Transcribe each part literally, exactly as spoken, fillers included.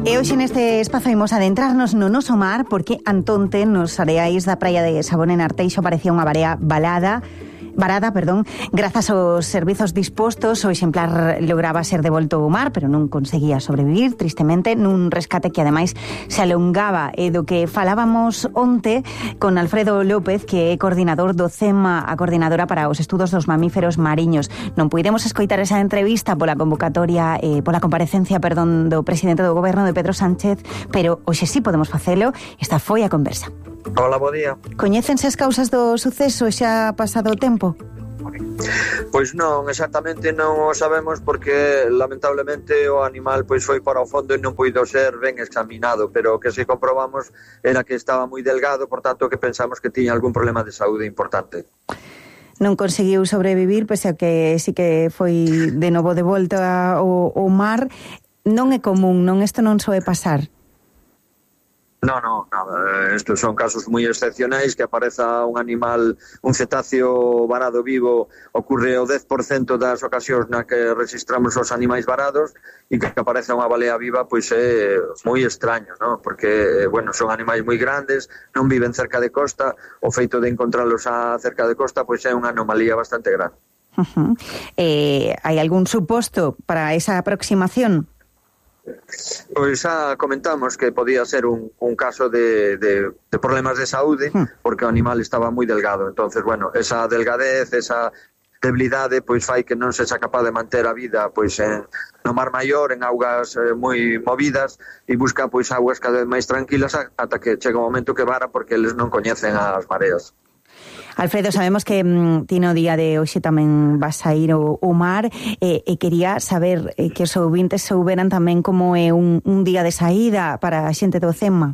E hoxe neste espazo imos adentrarnos no noso mar porque antonte nos areais da praia de Sabón en Arteixo parecía unha barea balada varada, perdón, grazas aos servizos dispostos o exemplar lograba ser devolto ao mar, pero non conseguía sobrevivir, tristemente, nun rescate que ademais se alongaba, e do que falábamos onte con Alfredo López, que é coordinador do CEMA, a coordinadora para os estudos dos mamíferos mariños. Non puidemos escoitar esa entrevista pola convocatoria, eh, pola comparecencia, perdón, do presidente do goberno de Pedro Sánchez, pero hoxe sí podemos facelo. Esta foi a conversa. Hola, bo día. Coñécense as causas do suceso? Xa ha pasado o tempo? Pois non, exactamente non o sabemos porque lamentablemente o animal pois foi para o fondo e non puido ser ben examinado, pero o que si comprobamos era que estaba moi delgado, por tanto que pensamos que tiña algún problema de saúde importante. Non conseguiu sobrevivir, pese a que sí que foi de novo de volta ao, ao mar. Non é común, non? Isto non soe pasar. No, no, nada. Estos son casos moi excepcionais, que apareza un animal, un cetáceo varado vivo, ocurre o dez por cento das ocasións na que registramos os animais varados, e que apareza unha balea viva, pois é moi extraño, ¿no? Porque, bueno, son animais moi grandes, non viven cerca de costa, o feito de encontralos a cerca de costa, pois é unha anomalía bastante grande. Uh-huh. Eh, hai algún suposto para esa aproximación? Pois xa comentamos que podía ser un, un caso de, de, de problemas de saúde, porque o animal estaba moi delgado. Entonces, bueno, esa delgadez, esa debilidade, pois fai que non sexa capaz de manter a vida pois en, no mar maior, en augas eh, moi movidas, e busca pois augas cada vez máis tranquilas ata que chega o momento que vara, porque eles non coñecen as mareas. Alfredo, sabemos que mm, ti no día de hoxe tamén vas a ir ao, ao mar, e, e quería saber eh, que os ouvintes souberan tamén como é un, un día de saída para a xente do CEMA.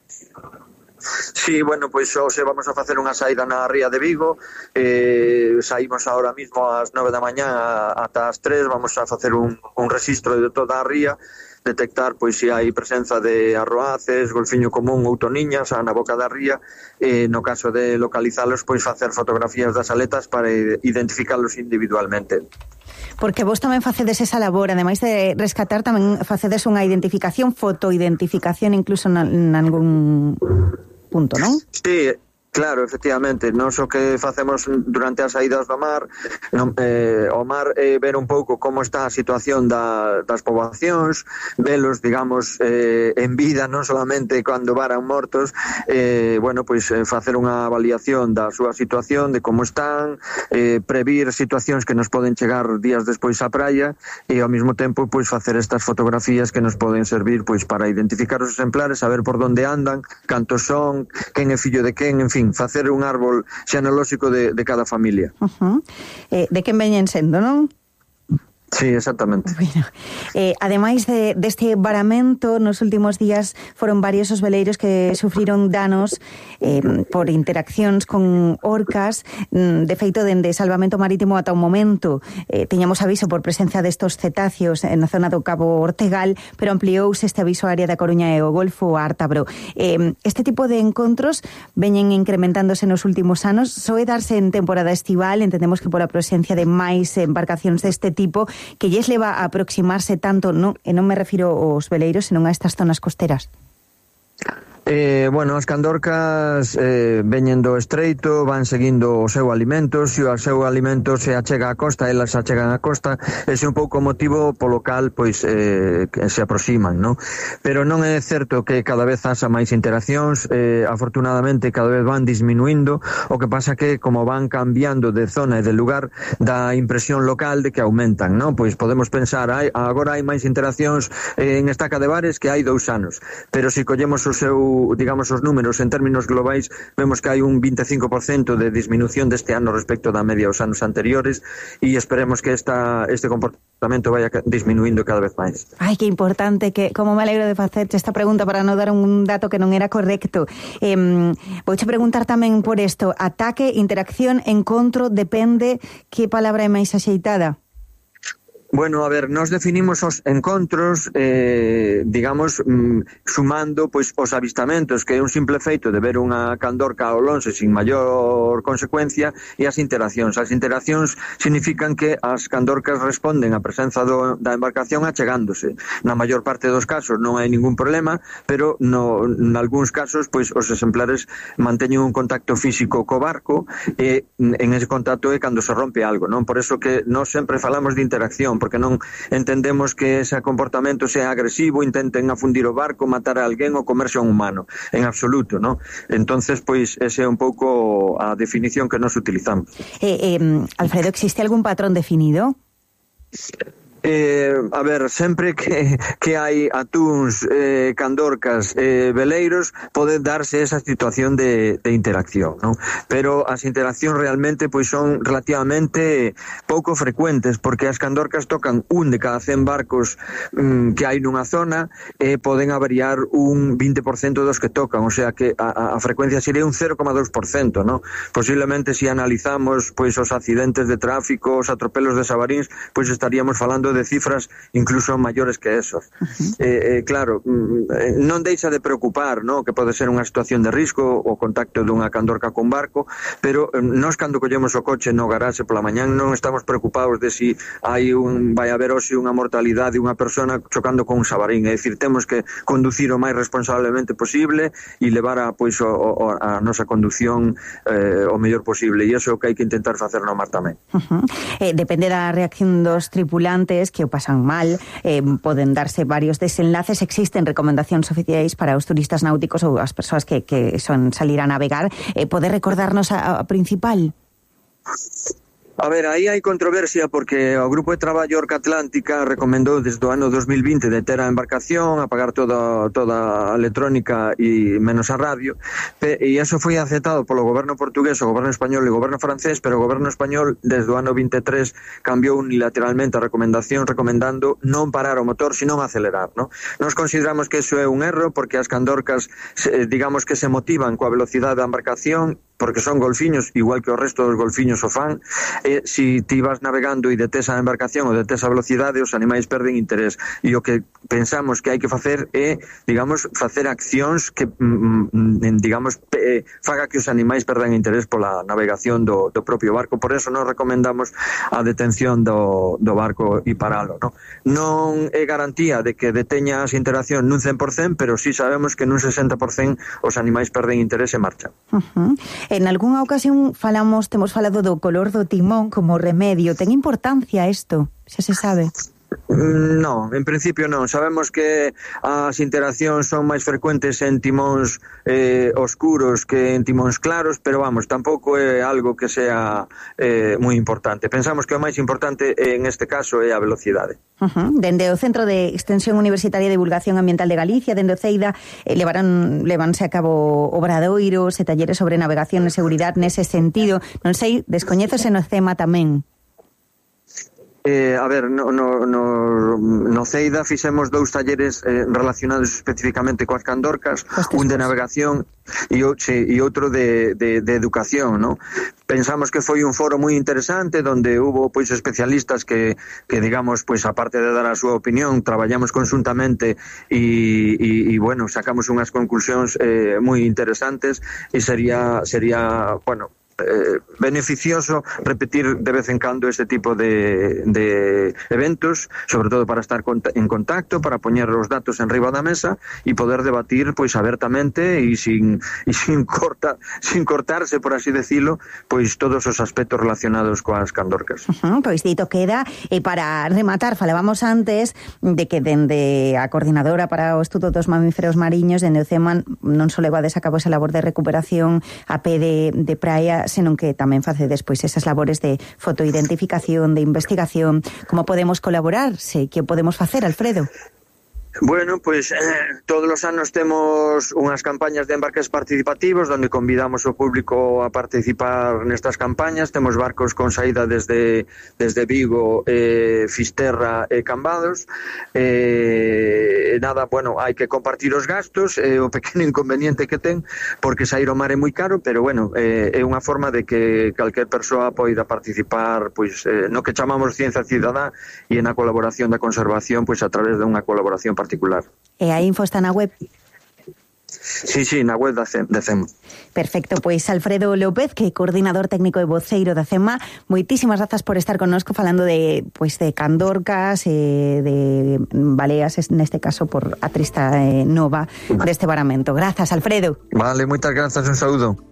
Sí, bueno, pois hoxe vamos a facer unha saída na ría de Vigo, eh, saímos ahora mismo ás nove da mañá ata as tres, vamos a facer un, un registro de toda a ría, detectar pois se hai presenza de arroaces, golfiño común ou toniñas na boca da ría, e no caso de localizalos, pois facer fotografías das aletas para identificalos individualmente. Porque vos tamén facedes esa labor, ademais de rescatar, tamén facedes unha identificación, fotoidentificación incluso en algún punto, non? Sí, claro, efectivamente, nós o que facemos durante as saídas do mar, non, eh, o mar é eh, ver un pouco como está a situación da, das poboacións, velos, digamos, eh, en vida, non solamente cando varan mortos, eh, bueno, pois eh, facer unha avaliación da súa situación, de como están, eh, previr situacións que nos poden chegar días despois á praia, e ao mesmo tempo, pois facer estas fotografías que nos poden servir, pois para identificar os exemplares, saber por onde andan, cantos son, quen é fillo de quen, en fin, facer un árbol xenealóxico de, de cada familia. Uh-huh. Eh, de quen veñen sendo, non? Sí, exactamente. Bueno, eh, ademais de, deste varamento, nos últimos días foron varios os veleiros que sufriron danos eh, por interaccións con orcas. De feito, dende Salvamento Marítimo ata o momento eh, teñamos aviso por presencia destos cetáceos na zona do Cabo Ortegal, pero ampliouse este aviso á área da Coruña e o Golfo Ártabro. Eh, este tipo de encontros veñen incrementándose nos últimos anos. Soe darse en temporada estival, entendemos que pola presencia de máis embarcacións deste tipo, que lles leva a aproximarse tanto, non, e non me refiro aos veleiros, senón a estas zonas costeras. Eh, bueno, as candorcas eh, veñen do estreito, van seguindo o seu alimento, se o seu alimento se achega á costa, elas achegan á costa, ese é un pouco o motivo polo cal pois eh, que se aproximan, non? Pero non é certo que cada vez haxa máis interaccións, eh, afortunadamente cada vez van disminuindo, o que pasa que como van cambiando de zona e de lugar, dá impresión local de que aumentan, non? Pois podemos pensar, hai, agora hai máis interaccións eh, en Estaca de Bares que hai dous anos, pero se collemos o seu digamos os números en términos globais, vemos que hai un veinticinco por cento de disminución deste ano respecto da media aos anos anteriores, e esperemos que esta, este comportamento vaya disminuindo cada vez máis. Ai, que importante, que como me alegro de facerche esta pregunta para non dar un dato que non era correcto. Eh, vouche preguntar tamén por isto, ataque, interacción, encontro, depende, que palabra é máis axeitada? Bueno, a ver, nós definimos os encontros, eh, digamos, mm, sumando pois os avistamentos, que é un simple feito de ver unha candorca ao lonxe sin maior consecuencia, e as interaccións. As interaccións significan que as candorcas responden á presenza do, da embarcación achegándose. Na maior parte dos casos non hai ningún problema, pero no, en algúns casos pois os exemplares manteñen un contacto físico co barco, e en ese contacto é cando se rompe algo, non? Por eso que nós sempre falamos de interacción, porque non entendemos que ese comportamento sea agresivo, intenten afundir o barco, matar a alguén ou comerse a un humano, en absoluto, ¿no? Entonces, pois, ese é un pouco a definición que nos utilizamos. Eh, eh, Alfredo, existe algún patrón definido? Eh, a ver, sempre que, que hai atúns, eh, candorcas, eh, veleiros, pode darse esa situación de, de interacción, ¿no? Pero as interaccións realmente pois son relativamente pouco frecuentes, porque as candorcas tocan un de cada cen barcos mm, que hai nunha zona, e eh, poden avariar un vinte por cento dos que tocan, o sea que a, a frecuencia sería un cero coma dos por cento, ¿no? Posiblemente se analizamos pois os accidentes de tráfico, os atropelos de Sabaríns, pois estaríamos falando de cifras incluso maiores que esos. Uh-huh. eh, eh, claro, non deixa de preocupar, ¿no? Que pode ser unha situación de risco o contacto dunha candorca con barco, pero eh, nós cando collemos o coche no garaxe pola mañán non estamos preocupados de si hai un, vai haber hoxe unha mortalidade de unha persona chocando con un Sabarín, é dicir, temos que conducir o máis responsablemente posible e levar a, pois, o, o, a nosa conducción eh, o mellor posible, e iso é o que hai que intentar facer no mar tamén. Uh-huh. eh, depende da reacción dos tripulantes que o pasan mal, eh, poden darse varios desenlaces. Existen recomendacións oficiais para os turistas náuticos ou as persoas que, que son salir a navegar. Eh, pode recordarnos a, a principal? A ver, aí hai controversia porque o Grupo de Traballo Orca Atlántica recomendou desde o ano dos mil vinte deter a embarcación, apagar toda, toda a electrónica e menos a radio, e iso foi aceptado polo goberno portugués, o goberno español e o goberno francés, pero o goberno español desde o ano veintitrés cambiou unilateralmente a recomendación recomendando non parar o motor, sino acelerar, ¿no? Nos consideramos que iso é un erro porque as candorcas, digamos que se motivan coa velocidade da embarcación, porque son golfiños, igual que o resto dos golfiños o fan, e se ti vas navegando e detes a embarcación ou detes a velocidade, os animais perden interés. E o que pensamos que hai que facer é, digamos, facer accións que, mm, digamos, eh, faga que os animais perdan interés pola navegación do, do propio barco. Por eso nos recomendamos a detención do, do barco e paralo, ¿no? Non é garantía de que deteña as interaccións nun cen por cento, pero sí sabemos que nun sesenta por cento os animais perden interés e marchan. Uh-huh. En algunha ocasión falamos, temos falado do color do timón como remedio. Ten importancia isto? Xa se sabe? Non, en principio non. Sabemos que as interaccións son máis frecuentes en timóns eh, oscuros que en timóns claros, pero vamos, tampouco é algo que sea eh, moi importante. Pensamos que o máis importante en este caso é a velocidade. Uh-huh. Dende o Centro de Extensión Universitaria de Divulgación Ambiental de Galicia, dende o CEIDA, eh, levarán, levanse a cabo obradoiros e talleres sobre navegación e seguridade nese sentido. Non sei, descoñézose no CEMA tamén. Eh, a ver, no, no, no, no CEIDA fixemos dous talleres eh, relacionados especificamente coas candorcas, un de navegación e, sí, e outro de, de, de educación, ¿no? Pensamos que foi un foro moi interesante donde hubo pois especialistas que, que digamos, pois aparte de dar a súa opinión, traballamos conjuntamente e, e, e bueno, sacamos unhas conclusións eh, moi interesantes e sería, sería, bueno, Eh, beneficioso repetir de vez en cando este tipo de, de eventos, sobre todo para estar en contacto, para poñer os datos en riba da mesa e poder debatir pois abertamente e sin, e sin, corta, sin cortarse, por así decirlo, pois todos os aspectos relacionados coas candorcas. Uh-huh, pois dito queda, e para rematar, falábamos antes de que dende a Coordinadora para o Estudo dos Mamíferos Mariños, dende o CEMAN, non só levades a cabo esa labor de recuperación a pé de, de praia, senón que tamén face despois esas labores de fotoidentificación, de investigación. Como podemos colaborar? Sei que podemos facer, Alfredo. Bueno, pues eh, todos os anos temos unhas campañas de embarques participativos onde convidamos o público a participar nestas campañas. Temos barcos con saída desde desde Vigo, eh, Fisterra e Cambados. Eh, eh, nada, bueno, hai que compartir os gastos, eh, o pequeno inconveniente que ten, porque sair ao mar é moi caro, pero bueno, eh, é unha forma de que calquer persoa poida participar pois eh, no que chamamos ciencia cidadá e na colaboración da conservación pois a través de unha colaboración particular. E a info está na web? Sí, sí, na web da C E M. Perfecto, pois Alfredo López, que é coordinador técnico e voceiro da C E M A, moitísimas grazas por estar connosco falando de pois de candorcas e de baleas, neste caso por a trista eh, nova deste varamento. Grazas, Alfredo. Vale, moitas grazas, un saúdo.